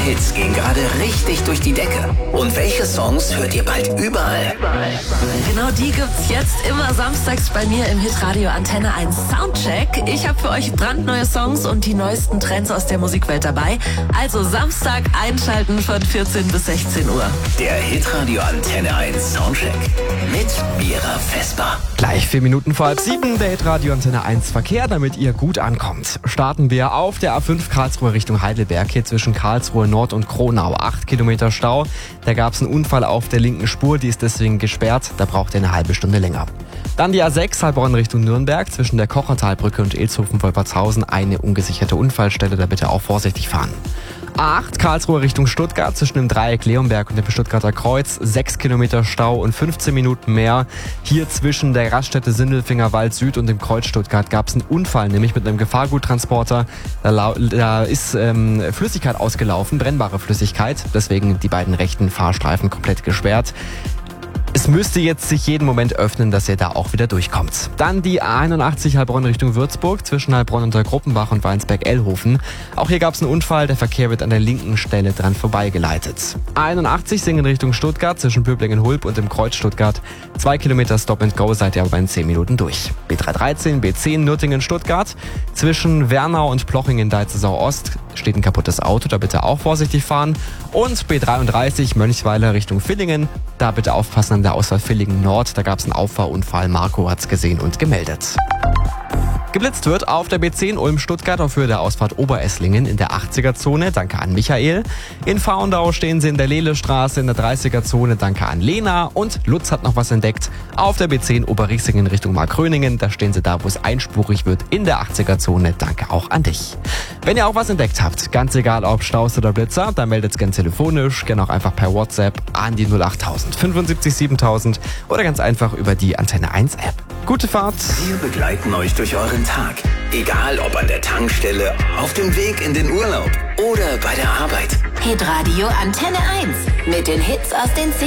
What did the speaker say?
Hits gehen gerade richtig durch die Decke? Und welche Songs hört ihr bald überall? Genau die gibt's jetzt immer samstags bei mir im Hitradio Antenne 1 Soundcheck. Ich habe für euch brandneue Songs und die neuesten Trends aus der Musikwelt dabei. Also Samstag einschalten von 14 bis 16 Uhr. Der Hitradio Antenne 1 Soundcheck mit Mira Vesper. Gleich 4 Minuten vor 6:30, der Hitradio Antenne 1 Verkehr, damit ihr gut ankommt. Starten wir auf der A5 Karlsruhe Richtung Heidelberg, hier zwischen Karlsruhe Nord und Kronau. 8 Kilometer Stau. Da gab es einen Unfall auf der linken Spur, die ist deswegen gesperrt. Da braucht ihr eine halbe Stunde länger. Dann die A6 Heilbronn Richtung Nürnberg, zwischen der Kochertalbrücke und Ilshofen-Wolpertshausen eine ungesicherte Unfallstelle, da bitte auch vorsichtig fahren. A8 Karlsruhe Richtung Stuttgart, zwischen dem Dreieck Leonberg und dem Stuttgarter Kreuz, 6 Kilometer Stau und 15 Minuten mehr. Hier zwischen der Raststätte Sindelfinger Wald Süd und dem Kreuz Stuttgart gab es einen Unfall, nämlich mit einem Gefahrguttransporter. Da ist Flüssigkeit ausgelaufen, brennbare Flüssigkeit, deswegen die beiden rechten Fahrstreifen komplett gesperrt. Es müsste jetzt sich jeden Moment öffnen, dass ihr da auch wieder durchkommt. Dann die A81 Heilbronn Richtung Würzburg, zwischen Heilbronn unter Gruppenbach und Weinsberg-Ellhofen. Auch hier gab es einen Unfall, der Verkehr wird an der linken Stelle dran vorbeigeleitet. A81 Singen Richtung Stuttgart, zwischen Böblingen-Hulb und dem Kreuz Stuttgart. 2 Kilometer Stop and Go, seid ihr aber in 10 Minuten durch. B313, B10 Nürtingen-Stuttgart, zwischen Wernau und Plochingen-Deitzesau-Ost steht ein kaputtes Auto, da bitte auch vorsichtig fahren. Und B33 Mönchsweiler Richtung Villingen, da bitte aufpassen an der Ausfahrt Villingen Nord, da gab es einen Auffahrunfall, Marco hat's gesehen und gemeldet. Geblitzt wird auf der B10 Ulm-Stuttgart auf Höhe der Ausfahrt Oberesslingen in der 80er-Zone, danke an Michael. In Faundau stehen sie in der Lehlestraße in der 30er-Zone, danke an Lena. Und Lutz hat noch was entdeckt. Auf der B10 Oberriesingen Richtung Markgröningen, da stehen sie da, wo es einspurig wird, in der 80er-Zone, danke auch an dich. Wenn ihr auch was entdeckt habt, ganz egal ob Staus oder Blitzer, dann meldet es gern telefonisch, gern auch einfach per WhatsApp an die 08000 75 7000 oder ganz einfach über die Antenne 1 App. Gute Fahrt! Wir begleiten euch durch euren Tag. Egal ob an der Tankstelle, auf dem Weg in den Urlaub oder bei der Arbeit. Hitradio Antenne 1 mit den Hits aus den